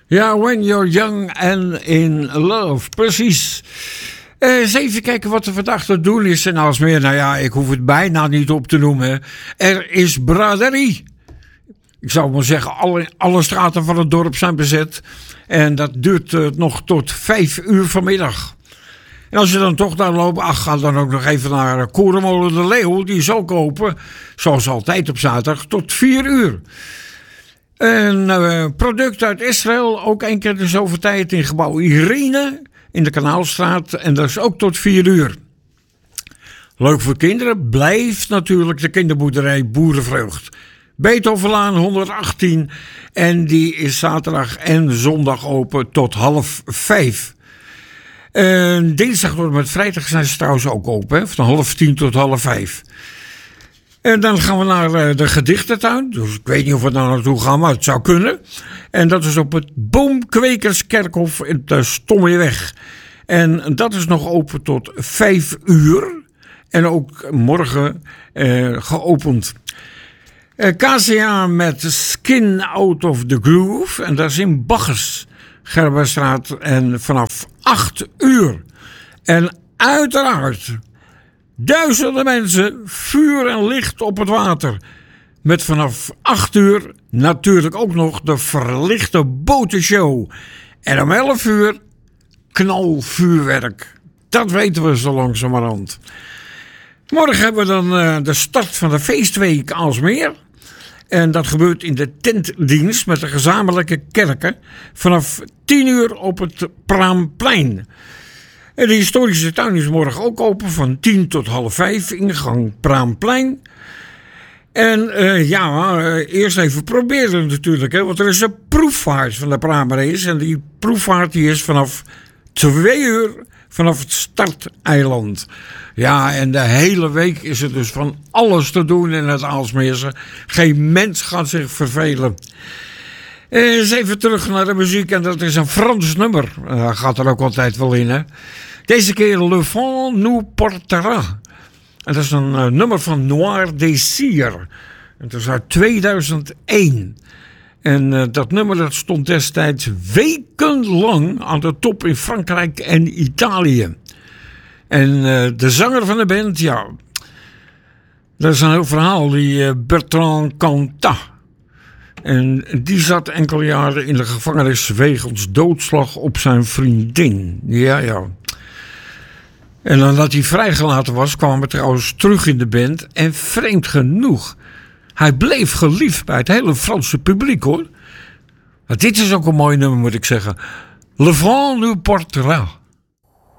Ja, When You're Young and in Love, precies. Eens even kijken wat er vandaag te doen is. En als meer, nou ja, ik hoef het bijna niet op te noemen. Er is braderie. Ik zou maar zeggen, alle straten van het dorp zijn bezet. En dat duurt nog tot 5 uur vanmiddag. En als je dan toch daar loopt, ga dan ook nog even naar Korenmolen de Leeuw. Die is ook open, zoals altijd op zaterdag, tot 4 uur. Een product uit Israël, ook 1 keer de zoveel tijd in gebouw Irene in de Kanaalstraat. En dat is ook tot 4 uur. Leuk voor kinderen blijft natuurlijk de kinderboerderij Boerenvreugd. Beethovenlaan 118 en die is zaterdag en zondag open tot 4:30. Dinsdag tot en met vrijdag zijn ze trouwens ook open, hè, van 9:30 tot 16:30. En dan gaan we naar de gedichtentuin. Dus ik weet niet of we daar naartoe gaan, maar het zou kunnen. En dat is op het Boomkwekerskerkhof in de Stommeweg. En dat is nog open tot 5 uur. En ook morgen geopend. KCA met Skin Out of the Groove. En dat is in Baggers, Gerberstraat. En vanaf 8 uur. En uiteraard duizenden mensen, vuur en licht op het water. Met vanaf 8 uur natuurlijk ook nog de verlichte botenshow. En om 11 uur knalvuurwerk. Dat weten we zo langzamerhand. Morgen hebben we dan de start van de feestweek Aalsmeer. En dat gebeurt in de tentdienst met de gezamenlijke kerken. Vanaf 10 uur op het Praamplein. En de historische tuin is morgen ook open van 10 tot 4:30, ingang Praamplein. En eerst even proberen natuurlijk, hè, want er is een proefvaart van de Praamrace. En die proefvaart die is vanaf 2 uur vanaf het starteiland. Ja, en de hele week is er dus van alles te doen in het Aalsmeerse. Geen mens gaat zich vervelen. Eens even terug naar de muziek en dat is een Frans nummer. Gaat er ook altijd wel in, hè. Deze keer Le Vent nous portera. En dat is een nummer van Noir Désir. Het is uit 2001. En dat nummer dat stond destijds wekenlang aan de top in Frankrijk en Italië. En de zanger van de band, ja, dat is een heel verhaal, die Bertrand Cantat. En die zat enkele jaren in de gevangenis wegens doodslag op zijn vriendin. Ja. En nadat hij vrijgelaten was, kwam hij trouwens terug in de band. En vreemd genoeg, hij bleef geliefd bij het hele Franse publiek, hoor. Maar dit is ook een mooi nummer, moet ik zeggen. Le Vent nous portera.